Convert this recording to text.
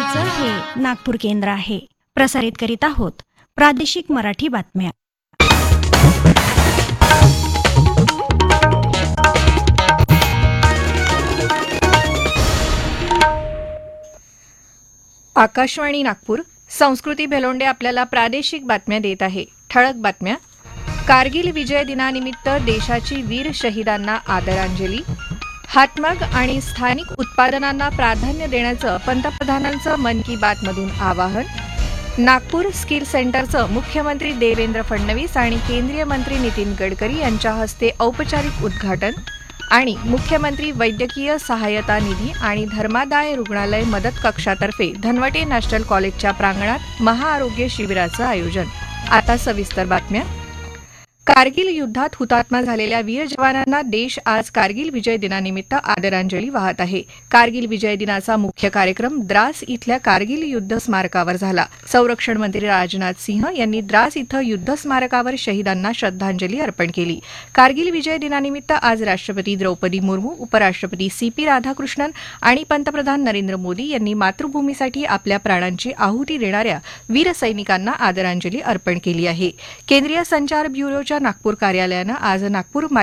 आकाशवाणीचं हे नागपूर केंद्र आहे. प्रसारित करीत आहोत प्रादेशिक मराठी बातम्या. आकाशवाणी नागपूर. संस्कृती भेलोंडे आपल्याला प्रादेशिक बातम्या देत आहे. ठळक बातम्या. कारगिल विजय दिनानिमित्त देशाची वीर शहीदांना आदरांजली. हातमाग आणि स्थानिक उत्पादनांना प्राधान्य देण्याचं पंतप्रधानांचं मन की बातमधून आवाहन. नागपूर स्किल सेंटरचं मुख्यमंत्री देवेंद्र फडणवीस आणि केंद्रीय मंत्री नितीन गडकरी यांच्या हस्ते औपचारिक उद्घाटन. आणि मुख्यमंत्री वैद्यकीय सहाय्यता निधी आणि धर्मादाय रुग्णालय मदत कक्षातर्फे धनवटे नॅशनल कॉलेजच्या प्रांगणात महाआरोग्य शिबिराचं आयोजन. आता सविस्तर बातम्या. कारगिल युद्धात हुतात्मा झालेल्या वीर जवानांना देश आज कारगिल विजय दिनानिमित्त आदरांजली वाहत आहे. कारगिल विजय दिनाचा मुख्य कार्यक्रम द्रास इथल्या कारगिल युद्ध स्मारकावर झाला. संरक्षण मंत्री राजनाथ सिंह यांनी द्रास इथं युद्ध स्मारकावर शहीदांना श्रद्धांजली अर्पण केली. कारगिल विजय दिनानिमित्त आज राष्ट्रपती द्रौपदी मुर्मू, उपराष्ट्रपती CP राधाकृष्णन आणि पंतप्रधान नरेंद्र मोदी यांनी मातृभूमीसाठी आपल्या प्राणांची आहुती देणाऱ्या वीर सैनिकांना आदरांजली अर्पण केली आहे. केंद्रीय संचार ब्युरोच्या नागपूर कार्यालयानं आज नागपूर